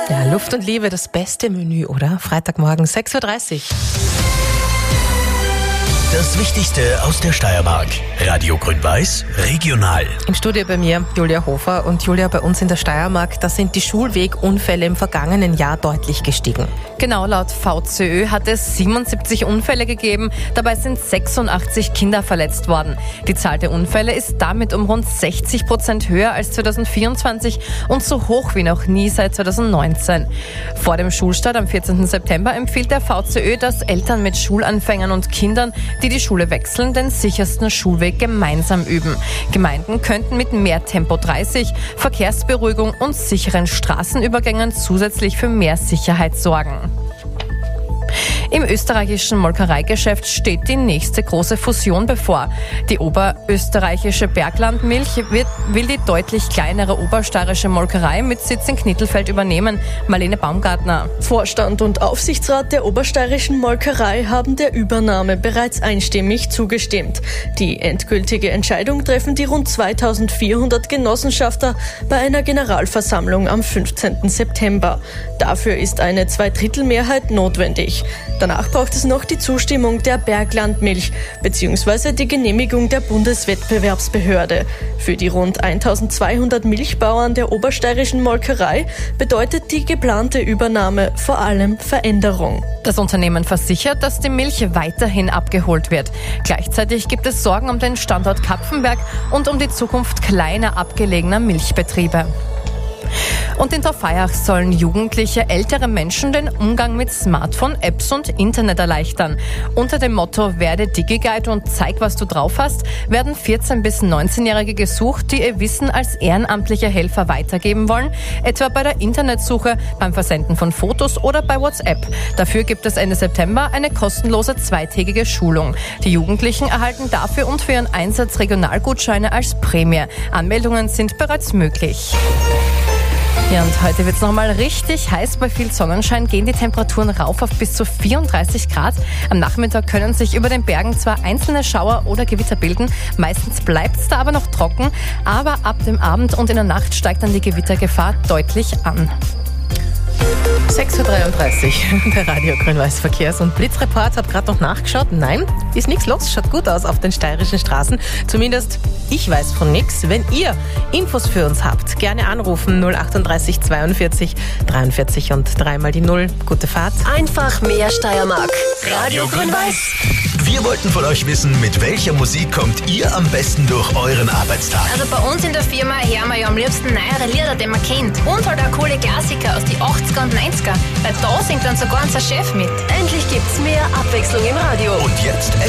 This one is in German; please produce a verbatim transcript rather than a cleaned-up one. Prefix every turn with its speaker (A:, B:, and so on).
A: Ja, Luft und Liebe, das beste Menü, oder? Freitagmorgen, sechs Uhr dreißig.
B: Das Wichtigste aus der Steiermark. Radio Grün-Weiß, regional.
A: Im Studio bei mir Julia Hofer. Und Julia, bei uns in der Steiermark, da sind die Schulwegunfälle im vergangenen Jahr deutlich gestiegen.
C: Genau, laut V Z Ö hat es siebenundsiebzig Unfälle gegeben. Dabei sind sechsundachtzig Kinder verletzt worden. Die Zahl der Unfälle ist damit um rund sechzig Prozent höher als zweitausendvierundzwanzig und so hoch wie noch nie seit zweitausendneunzehn. Vor dem Schulstart am vierzehnten September empfiehlt der V Z Ö, dass Eltern mit Schulanfängern und Kindern, die die Schule wechseln, den sichersten Schulweg gemeinsam üben. Gemeinden könnten mit mehr Tempo dreißig, Verkehrsberuhigung und sicheren Straßenübergängen zusätzlich für mehr Sicherheit sorgen. Im österreichischen Molkereigeschäft steht die nächste große Fusion bevor. Die oberösterreichische Berglandmilch wird, will die deutlich kleinere obersteirische Molkerei mit Sitz in Knittelfeld übernehmen. Marlene Baumgartner.
D: Vorstand und Aufsichtsrat der obersteirischen Molkerei haben der Übernahme bereits einstimmig zugestimmt. Die endgültige Entscheidung treffen die rund zweitausendvierhundert Genossenschafter bei einer Generalversammlung am fünfzehnten September. Dafür ist eine Zweidrittelmehrheit notwendig. Danach braucht es noch die Zustimmung der Berglandmilch bzw. die Genehmigung der Bundeswettbewerbsbehörde. Für die rund eintausendzweihundert Milchbauern der obersteirischen Molkerei bedeutet die geplante Übernahme vor allem Veränderung.
C: Das Unternehmen versichert, dass die Milch weiterhin abgeholt wird. Gleichzeitig gibt es Sorgen um den Standort Kapfenberg und um die Zukunft kleiner abgelegener Milchbetriebe. Und in Taufeieach sollen Jugendliche ältere Menschen den Umgang mit Smartphone-Apps und Internet erleichtern. Unter dem Motto Werde DigiGuide und zeig, was du drauf hast, werden vierzehn- bis neunzehnjährige gesucht, die ihr Wissen als ehrenamtliche Helfer weitergeben wollen, etwa bei der Internetsuche, beim Versenden von Fotos oder bei WhatsApp. Dafür gibt es Ende September eine kostenlose zweitägige Schulung. Die Jugendlichen erhalten dafür und für ihren Einsatz Regionalgutscheine als Prämie. Anmeldungen sind bereits möglich. Ja, und heute wird es nochmal richtig heiß. Bei viel Sonnenschein gehen die Temperaturen rauf auf bis zu vierunddreißig Grad. Am Nachmittag können sich über den Bergen zwar einzelne Schauer oder Gewitter bilden, meistens bleibt es da aber noch trocken, aber ab dem Abend und in der Nacht steigt dann die Gewittergefahr deutlich an.
A: sechs Uhr dreiunddreißig, der Radio Grün-Weiß Verkehrs- und Blitzreport hat gerade noch nachgeschaut. Nein, ist nichts los, schaut gut aus auf den steirischen Straßen. Zumindest ich weiß von nichts. Wenn ihr Infos für uns habt, gerne anrufen null achtunddreißig zweiundvierzig dreiundvierzig und dreimal die Null. Gute Fahrt.
E: Einfach mehr Steiermark. Radio Grün-Weiß.
B: Wir wollten von euch wissen, mit welcher Musik kommt ihr am besten durch euren Arbeitstag?
F: Also bei uns in der Firma hören wir ja am liebsten neuere Lieder, die man kennt. Und halt auch coole Klassiker aus den achtziger und neunziger. Weil da singt dann sogar unser Chef mit.
E: Endlich gibt's mehr Abwechslung im Radio.
B: Und jetzt